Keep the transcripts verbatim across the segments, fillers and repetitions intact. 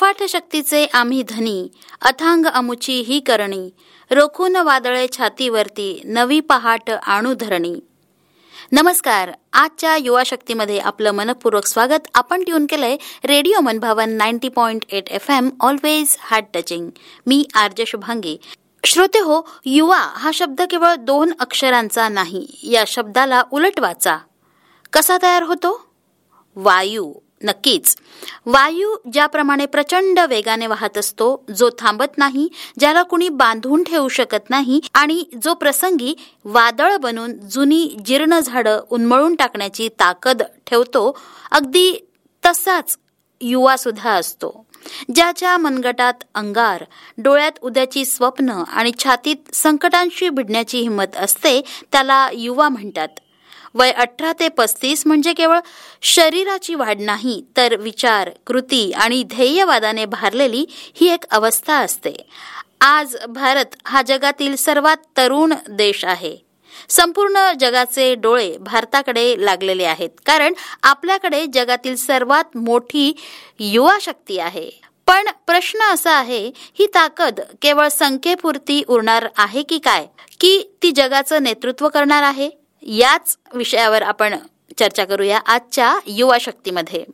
अफाट शक्तीचे आम्ही धनी, अथांग अमुची ही करणी, रोखून वादळे छातीवरती, नवी पहाट आणू धरणी. नमस्कार. आजच्या युवा शक्तीमध्ये आपलं मनपूर्वक स्वागत. आपण ट्यून केलंय रेडिओ मनभावन ninety point eight F M, always heart touching. मी आरजे शुभांगी. श्रोते हो, युवा हा शब्द केवळ दोन अक्षरांचा नाही. या शब्दाला उलट वाचा. कसा तयार होतो? वायू. नक्कीच. वायू ज्याप्रमाणे प्रचंड वेगाने वाहत असतो, जो थांबत नाही, ज्याला कुणी बांधून ठेवू शकत नाही आणि जो प्रसंगी वादळ बनून जुनी जीर्ण झाडं उन्मळून टाकण्याची ताकद ठेवतो, अगदी तसाच युवा सुद्धा असतो. ज्याच्या मनगटात अंगार, डोळ्यात उद्याची स्वप्न आणि छातीत संकटांशी भिडण्याची हिंमत असते, त्याला युवा म्हणतात. वय अठरा ते पस्तीस म्हणजे केवळ शरीराची वाढ नाही, तर विचार, कृती आणि ध्येयवादाने भारलेली ही एक अवस्था असते. आज भारत हा जगातील सर्वात तरुण देश आहे. संपूर्ण जगाचे डोळे भारताकडे लागलेले आहेत, कारण आपल्याकडे जगातील सर्वात मोठी युवा शक्ती आहे. पण प्रश्न असा आहे, ही ताकद केवळ संख्येपुरती उरणार आहे की काय, की ती जगाचं नेतृत्व करणार आहे? याच विषयावर आपण चर्चा करूया आजच्या युवा शक्तीमध्ये.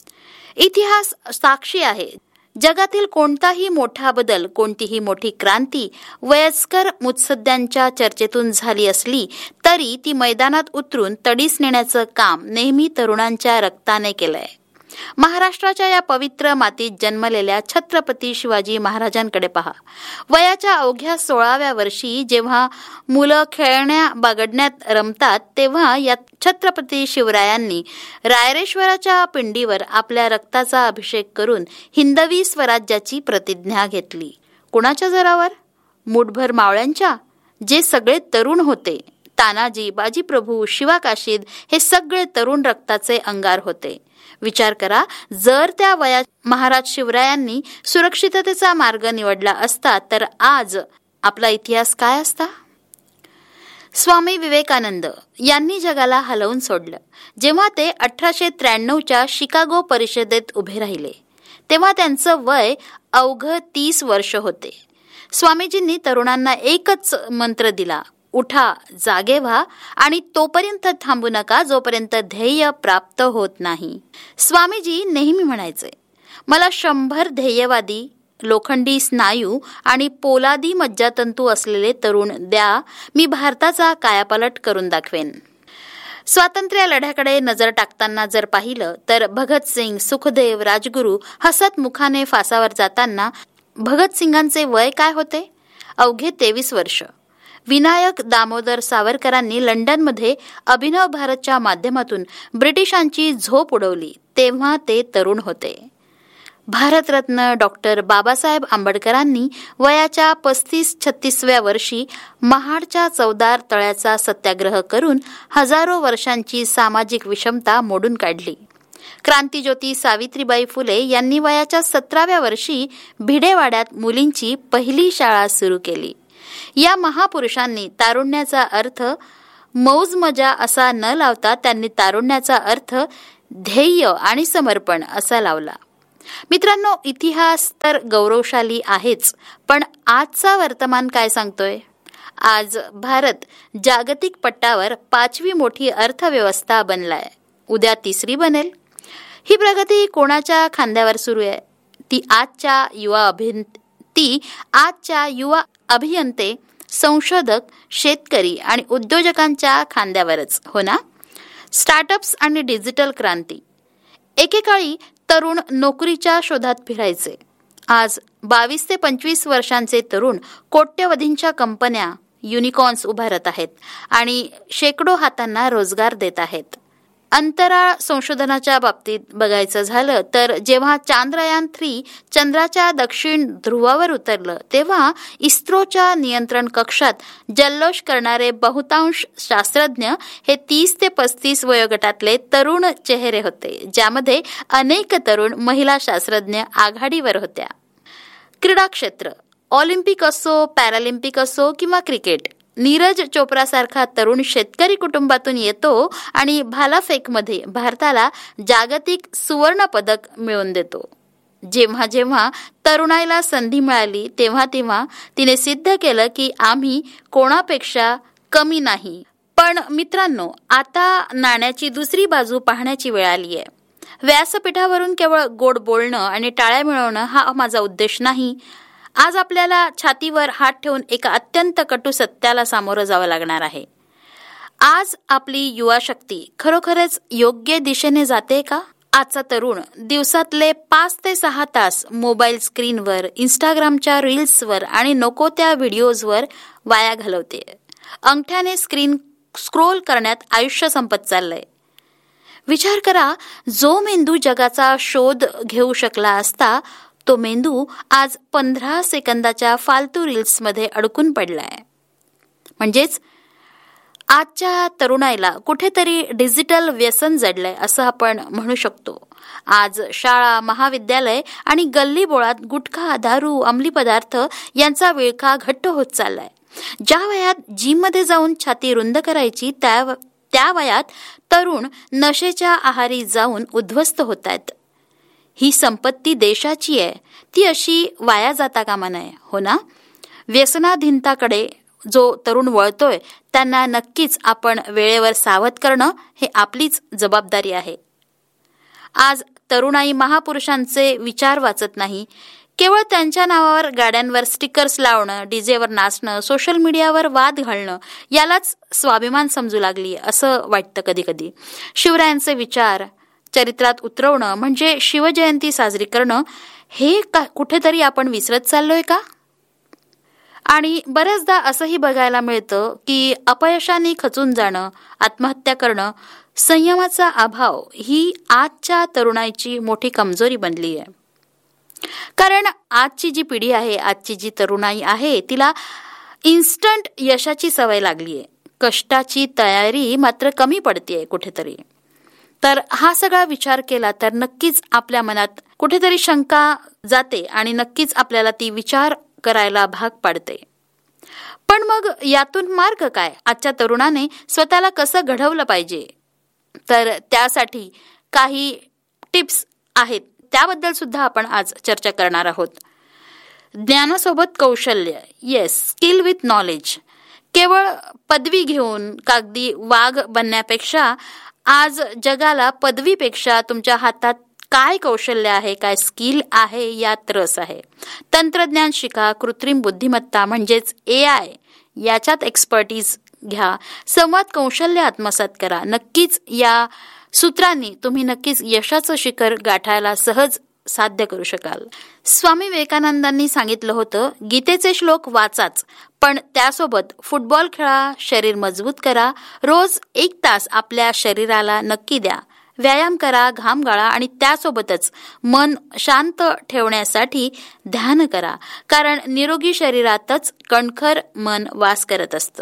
इतिहास साक्षी आहे. जगातील कोणताही मोठा बदल, कोणतीही मोठी क्रांती वयस्कर मुत्सद्यांच्या चर्चेतून झाली असली तरी ती मैदानात उतरून तडीस नेण्याचं काम नेहमी तरुणांच्या रक्ताने केलंय. महाराष्ट्राच्या या पवित्र मातीत जन्मलेल्या छत्रपती शिवाजी महाराजांकडे पहा. वयाच्या अवघ्या सोळाव्या वर्षी जेव्हा मुलं खेळण्या बागडण्यात रमतात, तेव्हा या छत्रपती शिवरायांनी रायरेश्वराच्या पिंडीवर आपल्या रक्ताचा अभिषेक करून हिंदवी स्वराज्याची प्रतिज्ञा घेतली. कुणाच्या जोरावर? मुठभर मावळ्यांच्या, जे सगळे तरुण होते. तानाजी, बाजीप्रभू, शिवाकाशीद हे सगळे तरुण रक्ताचे अंगार होते. विचार करा, जर त्या वयात महाराज शिवरायांनी सुरक्षिततेचा मार्ग निवडला असता तर आज आपला इतिहास काय असता? स्वामी विवेकानंद यांनी जगाला हलवून सोडलं. जेव्हा ते अठराशे त्र्याण्णवच्या शिकागो परिषदेत उभे राहिले, तेव्हा त्यांचं वय अवघं तीस वर्ष होते. स्वामीजींनी तरुणांना एकच मंत्र दिला, उठा, जागे व्हा आणि तोपर्यंत थांबू नका जोपर्यंत ध्येय प्राप्त होत नाही. स्वामीजी नेहमी म्हणायचे, मला शंभर ध्येयवादी, लोखंडी स्नायू आणि पोलादी मज्जातंतू असलेले तरुण द्या, मी भारताचा कायापालट करून दाखवेन. स्वातंत्र्य लढ्याकडे नजर टाकताना जर पाहिलं तर भगतसिंग, सुखदेव, राजगुरू हसत मुखाने फासावर जाताना भगतसिंगांचे वय काय होते? अवघे तेवीस वर्ष. विनायक दामोदर सावरकरांनी लंडनमध्ये अभिनव भारतच्या माध्यमातून ब्रिटिशांची झोप उडवली, तेव्हा ते तरुण होते. भारतरत्न डॉक्टर बाबासाहेब आंबेडकरांनी वयाच्या पस्तीस छत्तीसव्या वर्षी महाडच्या चौदार तळ्याचा सत्याग्रह करून हजारो वर्षांची सामाजिक विषमता मोडून काढली. क्रांतिज्योती सावित्रीबाई फुले यांनी वयाच्या सतराव्या वर्षी भिडेवाड्यात मुलींची पहिली शाळा सुरू केली. या महापुरुषांनी तारुण्याचा अर्थ मौज मजा असा न लावता त्यांनी तारुण्याचा अर्थ ध्येय आणि समर्पण असा लावला. मित्रांनो, इतिहास तर गौरवशाली आहेच, पण आजचा वर्तमान काय सांगतोय? आज भारत जागतिक पट्टावर पाचवी मोठी अर्थव्यवस्था बनलाय. उद्या तिसरी बनेल. ही प्रगती कोणाच्या खांद्यावर सुरू आहे? ती आजच्या युवा अभिन ती आजच्या युवा अभियंते, संशोधक, शेतकरी आणि उद्योजकांच्या खांद्यावरच, हो ना? स्टार्टअप्स आणि डिजिटल क्रांती. एकेकाळी तरुण नोकरीच्या शोधात फिरायचे. आज बावीस ते पंचवीस वर्षांचे तरुण कोट्यवधींच्या कंपन्या, युनिकॉर्न्स उभारत आहेत आणि शेकडो हातांना रोजगार देत आहेत. अंतराळ संशोधनाच्या बाबतीत बघायचं झालं तर जेव्हा चांद्रयान थ्री चंद्राच्या दक्षिण ध्रुवावर उतरलं, तेव्हा इस्रोच्या नियंत्रण कक्षात जल्लोष करणारे बहुतांश शास्त्रज्ञ हे तीस ते पस्तीस वयोगटातले तरुण चेहरे होते, ज्यामध्ये अनेक तरुण महिला शास्त्रज्ञ आघाडीवर होत्या. क्रीडा क्षेत्र, ऑलिम्पिक असो, पॅरालिम्पिक असो किंवा क्रिकेट, नीरज चोप्रा सारखा तरुण शेतकरी कुटुंबातून येतो आणि भालाफेकमध्ये भारताला जागतिक सुवर्ण पदक मिळवून देतो. जेव्हा जेव्हा तरुणाईला संधी मिळाली तेव्हा तेव्हा तिने सिद्ध केलं की आम्ही कोणापेक्षा कमी नाही. पण मित्रांनो, आता नाण्याची दुसरी बाजू पाहण्याची वेळ आली आहे. व्यासपीठावरून केवळ गोड बोलणं आणि टाळ्या मिळवणं हा माझा उद्देश नाही. आज आपल्याला छातीवर हात ठेवून एका अत्यंत कटू सत्याला सामोरं जावं लागणार आहे. आज आपली युवा शक्ती खरोखरच योग्य दिशेने जाते का? आजचा तरुण दिवसातले पाच ते सहा तास मोबाईल स्क्रीनवर, इंस्टाग्रामच्या रील्सवर आणि नको त्या व्हिडिओजवर वाया घालवते. अंगठ्याने स्क्रीन स्क्रोल करण्यात आयुष्य संपत चाललंय. विचार करा, जो मेंदू जगाचा शोध घेऊ शकला असता तो मेंदू आज पंधरा सेकंदाच्या फालतू रील्समध्ये अडकून पडलाय. म्हणजेच आजच्या तरुणाईला कुठेतरी डिजिटल व्यसन जडलंय असं आपण म्हणू शकतो. आज शाळा, महाविद्यालय आणि गल्ली बोळात गुटखा, दारू, अंमली पदार्थ यांचा विळखा घट्ट होत चाललाय. ज्या वयात जिममध्ये जाऊन छाती रुंद करायची त्या त्या वयात तरुण नशेच्या आहारी जाऊन उद्ध्वस्त होत आहेत. ही संपत्ती देशाची आहे, ती अशी वाया जाता कामा नये, हो ना? व्यसनाधीनताकडे जो तरुण वळतोय त्यांना नक्कीच आपण वेळेवर सावध करणं हे आपलीच जबाबदारी आहे. आज तरुणाई महापुरुषांचे विचार वाचत नाही, केवळ त्यांच्या नावावर गाड्यांवर स्टिकर्स लावणं, डीजेवर नाचणं, सोशल मीडियावर वाद घालणं यालाच स्वाभिमान समजू लागली असं वाटतं कधी कधी. शिवरायांचे विचार चरित्रात उतरवणं म्हणजे शिवजयंती साजरी करणं हे का कुठेतरी आपण विसरत चाललोय का? आणि बऱ्याचदा असंही बघायला मिळतं की अपयशाने खचून जाणं, आत्महत्या करणं, संयमाचा अभाव ही आजच्या तरुणाईची मोठी कमजोरी बनली आहे. कारण आजची जी पिढी आहे, आजची जी तरुणाई आहे तिला इन्स्टंट यशाची सवय लागली आहे. कष्टाची तयारी मात्र कमी पडतेय कुठेतरी. तर हा सगळा विचार केला तर नक्कीच आपल्या मनात कुठेतरी शंका जाते आणि नक्कीच आपल्याला ती विचार करायला भाग पाडते. पण मग यातून मार्ग काय? आजच्या तरुणाने स्वतःला कसं घडवलं पाहिजे? तर त्यासाठी काही टिप्स आहेत, त्याबद्दल सुद्धा आपण आज चर्चा करणार आहोत. ज्ञानासोबत कौशल्य, येस, स्किल विथ नॉलेज. केवळ पदवी घेऊन कागदी वाघ बनण्यापेक्षा आज जगाला पदवीपेक्षा तुमच्या हातात काय कौशल्य आहे, काय स्किल आहे यात रस आहे. तंत्रज्ञान शिका, कृत्रिम बुद्धिमत्ता म्हणजेच ए आय याच्यात एक्सपर्टीज घ्या, संवाद कौशल्य आत्मसात करा. नक्कीच या सूत्रांनी तुम्ही नक्कीच यशाचं शिखर गाठायला सहज साध्य करू शकाल. स्वामी विवेकानंदांनी सांगितलं होतं, गीतेचे श्लोक वाचाच, पण त्यासोबत फुटबॉल खेळा, शरीर मजबूत करा, रोज एक तास आपल्या शरीराला नक्की द्या, व्यायाम करा, घाम गाळा आणि त्यासोबतच मन शांत ठेवण्यासाठी ध्यान करा. कारण निरोगी शरीरातच कणखर मन वास करत असतं.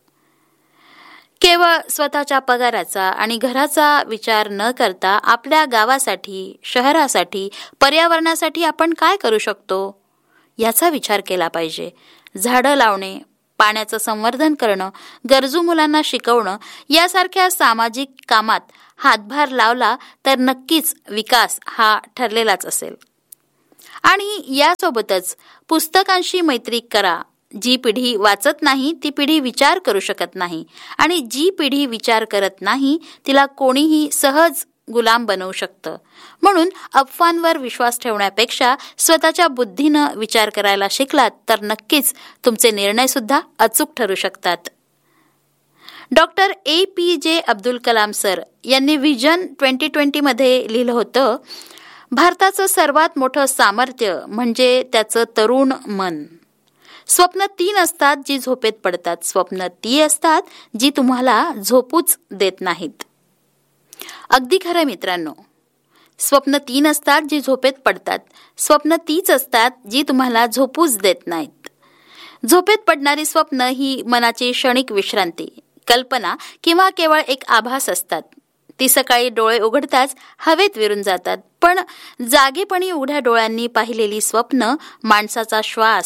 केवळ स्वतःच्या पगाराचा आणि घराचा विचार न करता आपल्या गावासाठी, शहरासाठी, पर्यावरणासाठी आपण काय करू शकतो याचा विचार केला पाहिजे. झाडं लावणे, पाण्याचं संवर्धन करणं, गरजू मुलांना शिकवणं यासारख्या सामाजिक कामात हातभार लावला तर नक्कीच विकास हा ठरलेलाच असेल. आणि यासोबतच पुस्तकांशी मैत्री करा. जी पिढी वाचत नाही ती पिढी विचार करू शकत नाही, आणि जी पिढी विचार करत नाही तिला कोणीही सहज गुलाम बनवू शकतं. म्हणून अफवांवर विश्वास ठेवण्यापेक्षा स्वतःच्या बुद्धीनं विचार करायला शिकलात तर नक्कीच तुमचे निर्णय सुद्धा अचूक ठरू शकतात. डॉक्टर ए पी जे अब्दुल कलाम सर यांनी व्हिजन ट्वेंटी ट्वेंटी मध्ये लिहिलं होतं, भारताचं सर्वात मोठं सामर्थ्य म्हणजे त्याचं तरुण मन. स्वप्न तीन असतात जी झोपेत पडतात, स्वप्न ती असतात जी तुम्हाला झोपूच देत नाहीत. अगदी खरं मित्रांनो, स्वप्न तीन असतात जी झोपेत पडतात, स्वप्न तीच असतात जी तुम्हाला झोपूच देत नाहीत. झोपेत पडणारी स्वप्न ही मनाची क्षणिक विश्रांती, कल्पना किंवा केवळ एक आभास असतात. ती सकाळी डोळे उघडताच हवेत विरून जातात. पण जागेपणी उघड्या डोळ्यांनी पाहिलेली स्वप्न माणसाचा श्वास,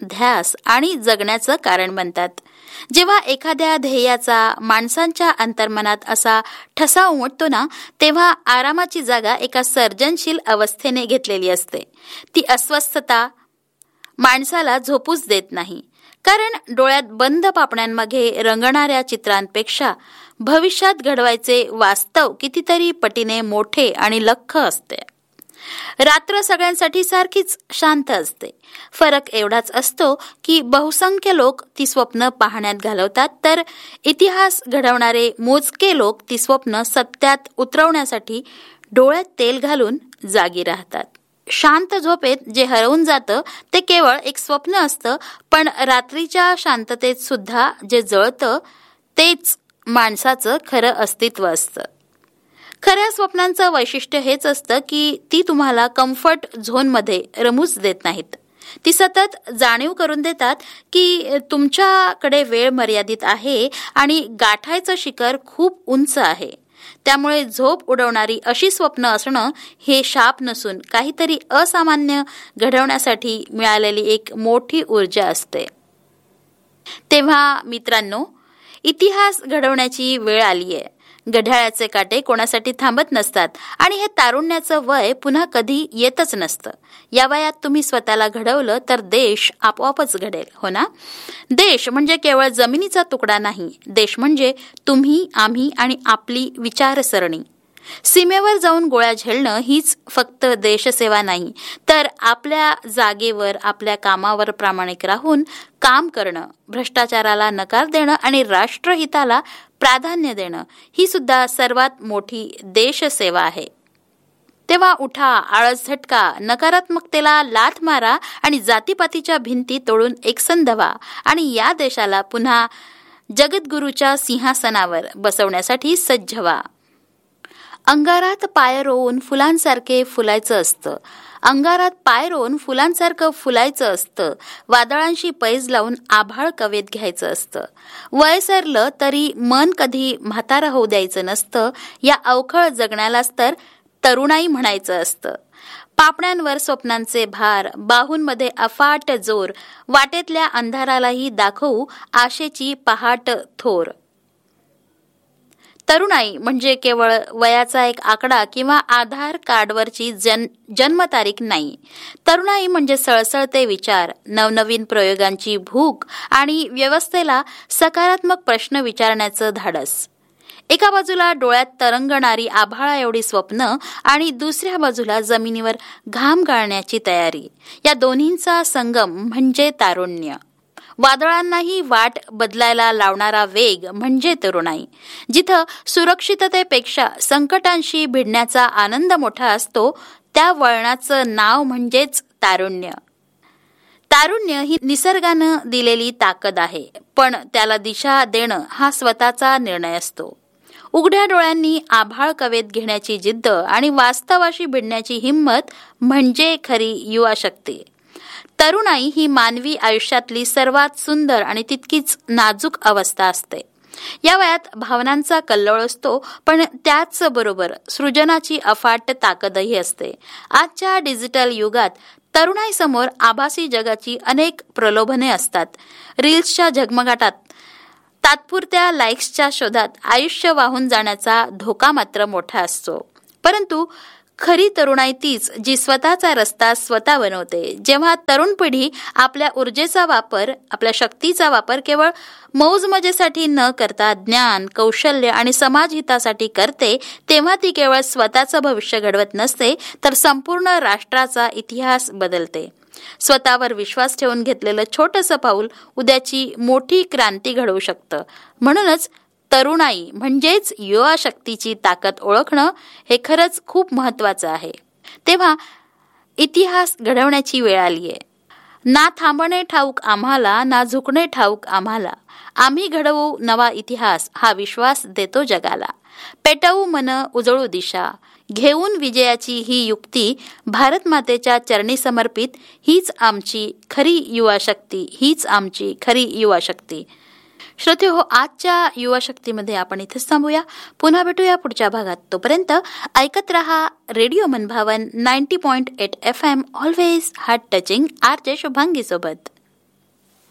ध्यास आणि जगण्याचं कारण बनतात. जेव्हा एखाद्या ध्येयाचा माणसांच्या अंतर्मनात असा ठसा उमटतो ना, तेव्हा आरामाची जागा एका सर्जनशील अवस्थेने घेतलेली असते. ती अस्वस्थता माणसाला झोपूच देत नाही, कारण डोळ्यात बंद पापण्यांमध्ये रंगणाऱ्या चित्रांपेक्षा भविष्यात घडवायचे वास्तव कितीतरी पटीने मोठे आणि लख्ख असते. रात्र सगळ्यांसाठी सारखीच शांत असते. फरक एवढाच असतो की बहुसंख्य लोक ती स्वप्न पाहण्यात घालवतात, तर इतिहास घडवणारे मोजके लोक ती स्वप्न सत्यात उतरवण्यासाठी डोळ्यात तेल घालून जागी राहतात. शांत झोपेत जे हरवून जातं ते केवळ एक स्वप्न असतं, पण रात्रीच्या शांततेत सुद्धा जे जळतं तेच माणसाचं खरं अस्तित्व असतं. खऱ्या स्वप्नांचं वैशिष्ट्य हेच असतं की ती तुम्हाला कम्फर्ट झोनमध्ये रमूच देत नाहीत. ती सतत जाणीव करून देतात की तुमच्याकडे वेळ मर्यादित आहे आणि गाठायचं शिखर खूप उंच आहे. त्यामुळे झोप उडवणारी अशी स्वप्न असणं हे शाप नसून काहीतरी असामान्य घडवण्यासाठी मिळालेली एक मोठी ऊर्जा असते. तेव्हा मित्रांनो, इतिहास घडवण्याची वेळ आली आहे. घड्याळाचे काटे कोणासाठी थांबत नसतात आणि हे तारुण्याचं वय पुन्हा कधी येतच नसतं. या वयात तुम्ही स्वतःला घडवलं तर देश आपोआपच घडेल, हो ना? देश म्हणजे केवळ जमिनीचा तुकडा नाही. देश म्हणजे तुम्ही, आम्ही आणि आपली विचारसरणी. सीमेवर जाऊन गोळ्या झेलणं हीच फक्त देशसेवा नाही, तर आपल्या जागेवर आपल्या कामावर प्रामाणिक राहून काम करणं, भ्रष्टाचाराला नकार देणं आणि राष्ट्रहिताला प्राधान्य देणं ही सुद्धा सर्वात मोठी देशसेवा आहे. तेव्हा उठा, आळस झटका, नकारात्मकतेला लाथ मारा आणि जातीपातीच्या भिंती तोडून एकसंध व्हा आणि या देशाला पुन्हा जगद्गुरूच्या सिंहासनावर बसवण्यासाठी सज्ज व्हा. अंगारात पाय रोवून फुलांसारखे फुलायचं असतं. अंगारात पाय रोवून फुलांसारखं फुलायचं असतं. वादळांशी पैज लावून आभाळ कवेत घ्यायचं असतं. वय सरलं तरी मन कधी म्हातारं होऊ द्यायचं नसतं. या अवखळ जगण्यालाच तर तरुणाई म्हणायचं असतं. पापण्यांवर स्वप्नांचे भार, बाहूंमध्ये अफाट जोर, वाटेतल्या अंधारालाही दाखवू आशेची पहाट थोर. तरुणाई म्हणजे केवळ वयाचा एक आकडा किंवा आधार कार्डवरची जन जन्मतारीख नाही. तरुणाई म्हणजे सळसळते विचार, नवनवीन प्रयोगांची भूक आणि व्यवस्थेला सकारात्मक प्रश्न विचारण्याचं धाडस. एका बाजूला डोळ्यात तरंगणारी आभाळा एवढी स्वप्न आणि दुसऱ्या बाजूला जमिनीवर घाम गाळण्याची तयारी. या दोन्हींचा संगम म्हणजे तारुण्य. वादळांनाही वाट बदलायला लावणारा वेग म्हणजे तरुणाई. जिथं सुरक्षिततेपेक्षा संकटांशी भिडण्याचा आनंद मोठा असतो, त्या वळणाचं नाव म्हणजेच तारुण्य. तारुण्य ही निसर्गानं दिलेली ताकद आहे, पण त्याला दिशा देणं हा स्वतःचा निर्णय असतो. उघड्या डोळ्यांनी आभाळ कवेत घेण्याची जिद्द आणि वास्तवाशी भिडण्याची हिंमत म्हणजे खरी युवा शक्ती. तरुणाई ही मानवी आयुष्यातली सर्वात सुंदर आणि तितकीच नाजूक अवस्था असते. या वयात भावनांचा कल्लोळ असतो, पण त्याच बरोबर सृजनाची अफाट ताकदही असते. आजच्या डिजिटल युगात तरुणाईसमोर आभासी जगाची अनेक प्रलोभने असतात. रील्सच्या झगमगाटात, तात्पुरत्या लाईक्सच्या शोधात आयुष्य वाहून जाण्याचा धोका मात्र मोठा असतो. परंतु खरी तरुणाई तीच जी स्वतःचा रस्ता स्वतः बनवते. जेव्हा तरुण पिढी आपल्या ऊर्जेचा वापर, आपल्या शक्तीचा वापर केवळ मौजमजेसाठी न करता ज्ञान, कौशल्य आणि समाजहितासाठी करते, तेव्हा ती केवळ स्वतःचं भविष्य घडवत नसते, तर संपूर्ण राष्ट्राचा इतिहास बदलते. स्वतःवर विश्वास ठेवून घेतलेलं छोटंसं पाऊल उद्याची मोठी क्रांती घडवू शकतं. म्हणूनच तरुणाई म्हणजेच युवा शक्तीची ताकद ओळखणं हे खरंच खूप महत्वाचं आहे. तेव्हा इतिहास घडवण्याची वेळ आली आहे. ना थांबणे ठाऊक आम्हाला, ना झुकणे ठाऊक आम्हाला. आम्ही घडवू नवा इतिहास हा विश्वास देतो जगाला. पेटवू मन, उजळू दिशा. घेऊन विजयाची ही युक्ती भारत मातेच्या चरणी समर्पित. हीच आमची खरी युवा शक्ती, हीच आमची खरी युवा शक्ती. श्रोते हो, आजच्या युवा शक्तीमध्ये आपण इथेच थांबूया. पुन्हा भेटूया पुढच्या भागात. तोपर्यंत ऐकत रहा रेडिओ मनभावन ninety point eight F M. Always heart touching. R J Shubhangi सोबत.